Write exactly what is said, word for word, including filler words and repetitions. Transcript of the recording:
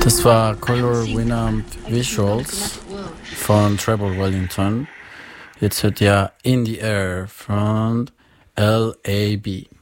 Das war Color Winamp Visuals von Trevor Wellington. Jetzt hört ihr In the Air von L A B.